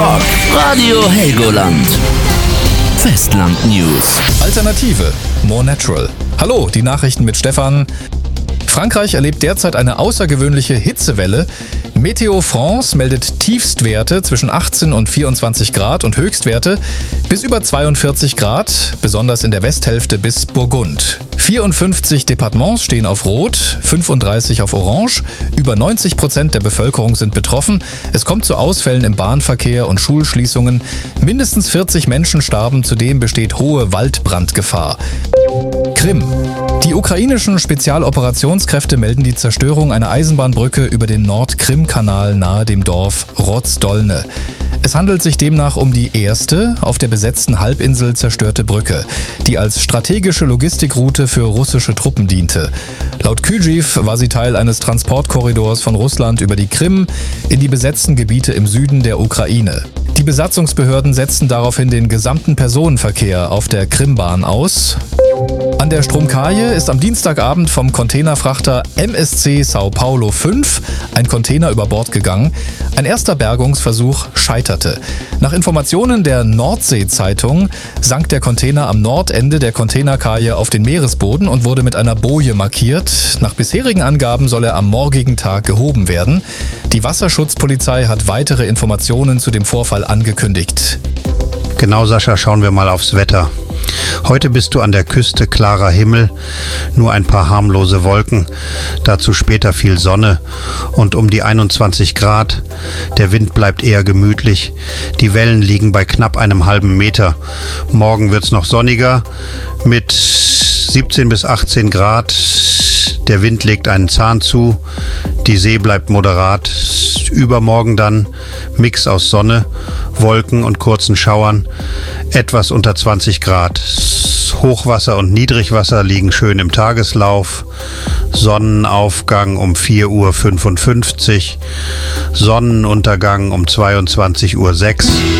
Rock. Radio Helgoland. Festland News. Alternative. More Natural. Hallo, die Nachrichten mit Stefan. Frankreich erlebt derzeit eine außergewöhnliche Hitzewelle. Meteo France meldet Tiefstwerte zwischen 18 und 24 Grad und Höchstwerte bis über 42 Grad, besonders in der Westhälfte bis Burgund. 54 Departements stehen auf Rot, 35 auf Orange. Über 90% der Bevölkerung sind betroffen. Es kommt zu Ausfällen im Bahnverkehr und Schulschließungen. Mindestens 40 Menschen starben, zudem besteht hohe Waldbrandgefahr. Krim. Die ukrainischen Spezialoperationsskräfte melden die Zerstörung einer Eisenbahnbrücke über den Nord-Krim-Kanal nahe dem Dorf Rozdolne. Es handelt sich demnach um die erste auf der besetzten Halbinsel zerstörte Brücke, die als strategische Logistikroute für russische Truppen diente. Laut Kyjiv war sie Teil eines Transportkorridors von Russland über die Krim in die besetzten Gebiete im Süden der Ukraine. Die Besatzungsbehörden setzten daraufhin den gesamten Personenverkehr auf der Krimbahn aus. An der Stromkaje ist am Dienstagabend vom Containerfrachter MSC São Paulo 5 ein Container über Bord gegangen. Ein erster Bergungsversuch scheiterte. Nach Informationen der Nordsee-Zeitung sank der Container am Nordende der Containerkaje auf den Meeresboden und wurde mit einer Boje markiert. Nach bisherigen Angaben soll er am morgigen Tag gehoben werden. Die Wasserschutzpolizei hat weitere Informationen zu dem Vorfall angekündigt. Genau, Sascha, schauen wir mal aufs Wetter. Heute bist du an der Küste, klarer Himmel, nur ein paar harmlose Wolken, dazu später viel Sonne und um die 21 Grad. Der Wind bleibt eher gemütlich, die Wellen liegen bei knapp einem halben Meter. Morgen wird's noch sonniger mit 17 bis 18 Grad. Der Wind legt einen Zahn zu, die See bleibt moderat. Übermorgen dann Mix aus Sonne, Wolken und kurzen Schauern, etwas unter 20 Grad. Hochwasser und Niedrigwasser liegen schön im Tageslauf. Sonnenaufgang um 4:55 Uhr, Sonnenuntergang um 22:06 Uhr.